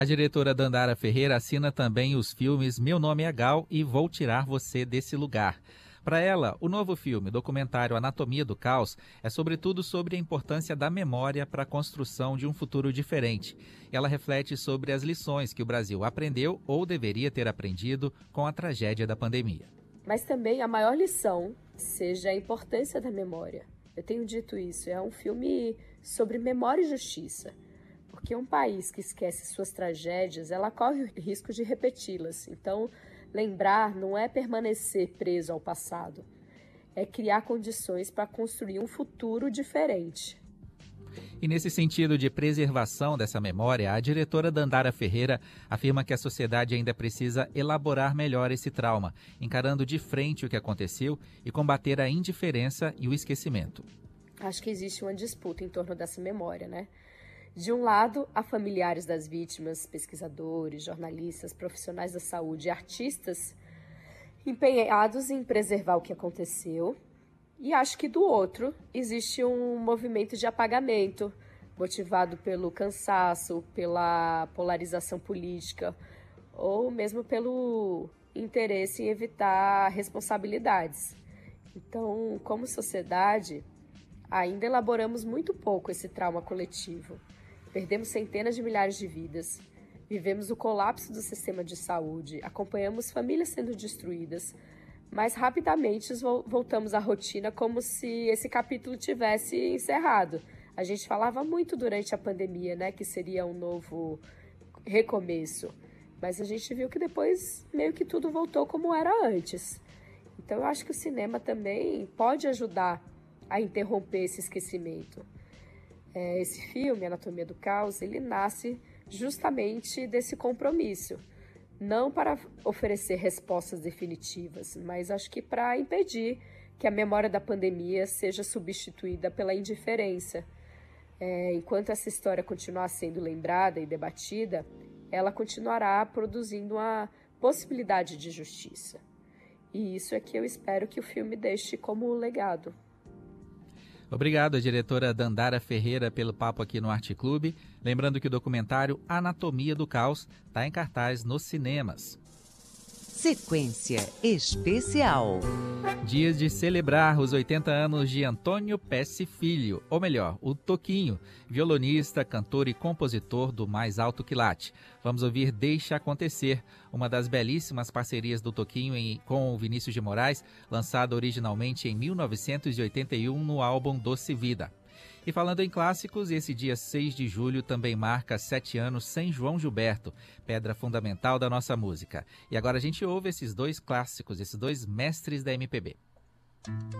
A diretora Dandara Ferreira assina também os filmes Meu Nome é Gal e Vou Tirar Você Desse Lugar. Para ela, o novo filme, documentário Anatomia do Caos, é sobretudo sobre a importância da memória para a construção de um futuro diferente. Ela reflete sobre as lições que o Brasil aprendeu ou deveria ter aprendido com a tragédia da pandemia. Mas também a maior lição seja a importância da memória. Eu tenho dito isso, é um filme sobre memória e justiça. Porque um país que esquece suas tragédias, ela corre o risco de repeti-las. Então, lembrar não é permanecer preso ao passado, é criar condições para construir um futuro diferente. E nesse sentido de preservação dessa memória, a diretora Dandara Ferreira afirma que a sociedade ainda precisa elaborar melhor esse trauma, encarando de frente o que aconteceu e combater a indiferença e o esquecimento. Acho que existe uma disputa em torno dessa memória, né? De um lado, há familiares das vítimas, pesquisadores, jornalistas, profissionais da saúde e artistas empenhados em preservar o que aconteceu. E acho que do outro, existe um movimento de apagamento, motivado pelo cansaço, pela polarização política, ou mesmo pelo interesse em evitar responsabilidades. Então, como sociedade, ainda elaboramos muito pouco esse trauma coletivo. Perdemos centenas de milhares de vidas, vivemos o colapso do sistema de saúde, acompanhamos famílias sendo destruídas, mas rapidamente voltamos à rotina como se esse capítulo tivesse encerrado. A gente falava muito durante a pandemia, né, que seria um novo recomeço, mas a gente viu que depois meio que tudo voltou como era antes. Então eu acho que o cinema também pode ajudar a interromper esse esquecimento. Esse filme, Anatomia do Caos, ele nasce justamente desse compromisso. Não para oferecer respostas definitivas, mas acho que para impedir que a memória da pandemia seja substituída pela indiferença. Enquanto essa história continuar sendo lembrada e debatida, ela continuará produzindo uma possibilidade de justiça. E isso é que eu espero que o filme deixe como legado. Obrigado, diretora Dandara Ferreira, pelo papo aqui no Arte Clube. Lembrando que o documentário Anatomia do Caos está em cartaz nos cinemas. Sequência especial. Dias de celebrar os 80 anos de Antônio Pesce Filho, ou melhor, o Toquinho, violonista, cantor e compositor do Mais Alto Quilate. Vamos ouvir Deixa Acontecer, uma das belíssimas parcerias do Toquinho com o Vinícius de Moraes, lançada originalmente em 1981 no álbum Doce Vida. E falando em clássicos, esse dia 6 de julho também marca 7 anos sem João Gilberto, pedra fundamental da nossa música. E agora a gente ouve esses dois clássicos, esses dois mestres da MPB.